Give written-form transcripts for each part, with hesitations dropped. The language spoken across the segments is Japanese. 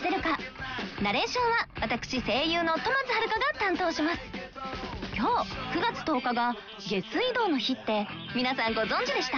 せるか。ナレーションは私声優の戸松遥が担当します。今日9月10日が下水道の日って皆さんご存知でした？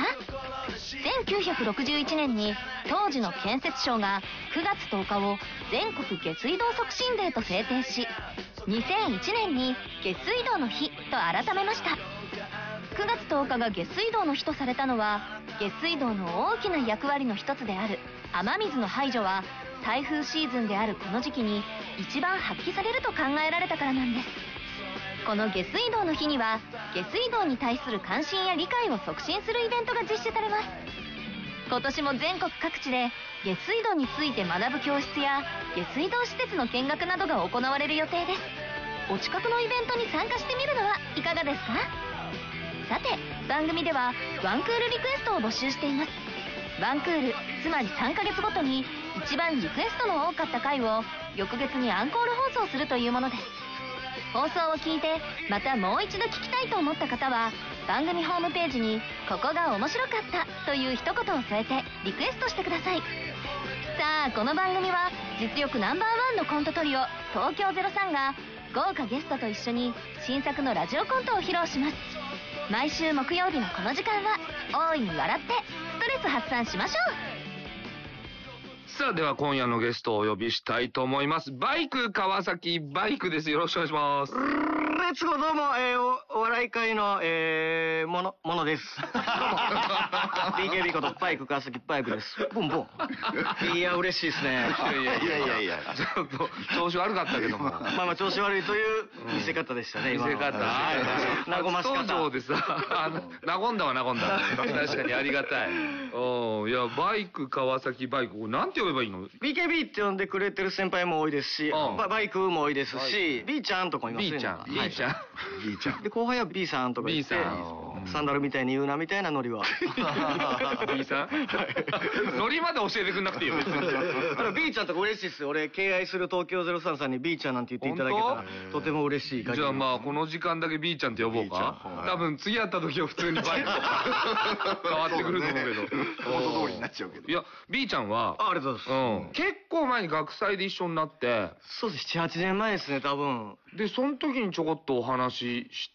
1961年に当時の建設省が9月10日を全国下水道促進デーと制定し、2001年に下水道の日と改めました。9月10日が下水道の日とされたのは、下水道の大きな役割の一つである雨水の排除は台風シーズンであるこの時期に一番発揮されると考えられたからなんです。この下水道の日には下水道に対する関心や理解を促進するイベントが実施されます。今年も全国各地で下水道について学ぶ教室や下水道施設の見学などが行われる予定です。お近くのイベントに参加してみるのはいかがですか？さて、番組ではワンクールリクエストを募集しています。ワンクール、つまり3ヶ月ごとに一番リクエストの多かった回を翌月にアンコール放送するというものです。放送を聞いてまたもう一度聞きたいと思った方は、番組ホームページにここが面白かったという一言を添えてリクエストしてください。さあ、この番組は実力ナンバーワンのコントトリオ東京03が豪華ゲストと一緒に新作のラジオコントを披露します。毎週木曜日のこの時間は大いに笑ってストレス発散しましょう。 さあ、では今夜のゲストをお呼びしたいと思います。バイク川崎バイクです。よろしくお願いします。 レッツゴー。どうも、お笑い界の、ものです。BKB ことバイク川崎バイクです。ボンボン。いや、嬉しいですね。 いやちょっと調子悪かったけども。 まあ調子悪いという見せ方でしたね、今の。 見せ方。 和まし方。 初登場でさ、和んだ。確かにありがたい。いや、バイク川崎バイク、なんて呼べばいいの？ BKB って呼んでくれてる先輩も多いですし、バイクも多いですし、B ちゃんとかいますね。 B ちゃん。 で、後輩は B さんとか言って、サンダルみたいに言うなみたいなノリは。 B さん？ノリまで教えてくんなくていいよ、別に。 B ちゃんとか嬉しいっす。俺、敬愛する東京03さんに B ちゃんなんて言っていただけたら、とても嬉しい。 じゃあまあ、この時間だけ B ちゃんって呼ぼうか。多分、次会った時は普通にバイクとか変わってくると思うけど。 元通りになっちゃうけど。 いや、B ちゃんは、 ありがとうございます。 結構前に学祭で一緒になって、 そうです、7、8年前ですね、多分。 で、その時にちょこっとお話しして、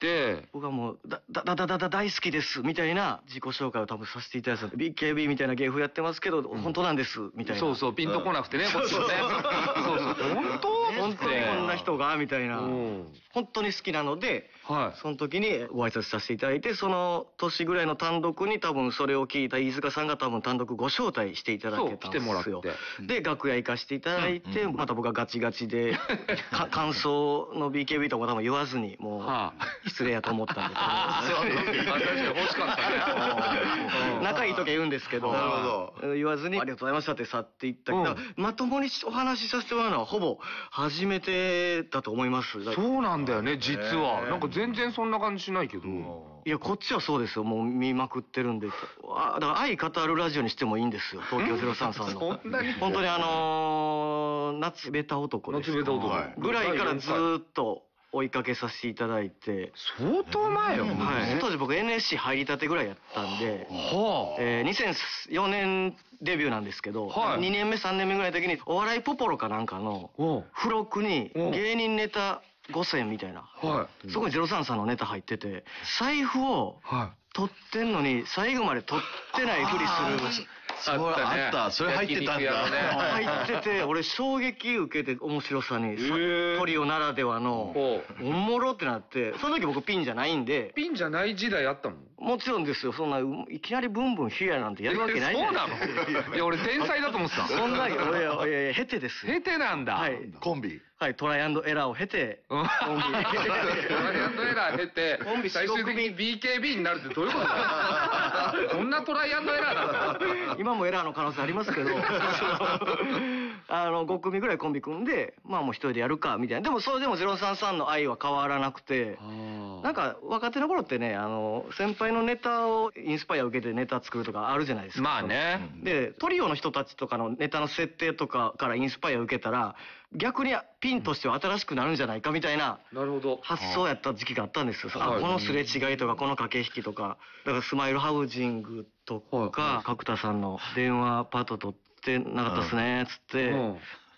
僕はもう、大好きです、みたいな自己紹介を多分させていただいた。BKB みたいな芸風やってますけど、本当なんです、みたいな。 そうそう、ピンとこなくてね、こっちもね。本当本当にこんな人が、みたいな。本当に好きなので、その時にご挨拶させていただいて、その年ぐらいの単独に多分それを聞いた飯塚さんが多分単独ご招待していただけたんですよ。で、楽屋行かせていただいて、また僕はガチガチで、感想のBKB とか多分言わずに、もう、失礼やと思ったんで。 確かに欲しかったね。 仲いい時は言うんですけど、言わずに、ありがとうございましたって去っていったけど、まともにお話しさせてもらうのはほぼ初めてだと思います。 そうなんだよね、実は。なんか全然そんな感じしないけど。 いや、こっちはそうですよ。もう見まくってるんで。だから愛語るラジオにしてもいいんですよ。東京03さんの。本当に夏ベタ男です。 夏ベタ男。 ぐらいからずーっと追いかけさせていただいて。 相当前よ。 当時僕 NSC 入りたてぐらいやったんで、2004年デビューなんですけど、2年目3年目ぐらいの時にお笑いポポロかなんかの付録に芸人ネタ5選みたいな、そこに03さんのネタ入ってて、財布を取ってんのに最後まで取ってないふりする。 あった、それ入ってたんだ。 入ってて、俺衝撃受けて、面白さに。トリオならではの、おもろってなって、その時僕ピンじゃないんで。 ピンじゃない時代あったの？ もちろんですよ。そんな、いきなりブンブンヒヤなんてやるわけないじゃないですか。 そうなの？いや、俺天才だと思ってた。 そんな、いや、ヘテです。 ヘテなんだ。 はい。 コンビ。 はい、トライアンドエラーを経て、コンビ。トライアンドエラー経て、最終的に BKB になるってどういうことだよ。こんなトライアンドエラーだった。 今もエラーの可能性ありますけど、5組ぐらいコンビ組んで、まあもう一人でやるか、みたいな。でもそれでも033の愛は変わらなくて、なんか若手の頃ってね、先輩のネタをインスパイア受けてネタ作るとかあるじゃないですか。 まあね。 で、トリオの人たちとかのネタの設定とかからインスパイア受けたら、逆にピンとしては新しくなるんじゃないかみたいな発想やった時期があったんですよ。このすれ違いとかこの駆け引きとか、だからスマイルハウジングとか角田さんの電話パート取ってなかったっすねつって